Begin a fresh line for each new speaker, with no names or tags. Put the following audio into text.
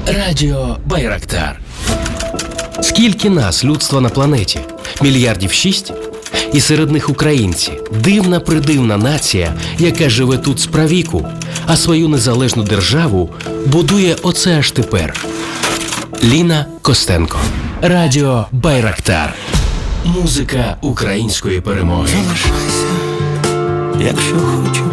Радіо Байрактар. Скільки нас, людства на планеті? Мільярдів 6? І серед них українці. Дивна-придивна нація, яка живе тут справіку, а свою незалежну державу будує оце аж тепер. Ліна Костенко. Радіо Байрактар. Музика української перемоги.
Залишайся, якщо хочеш.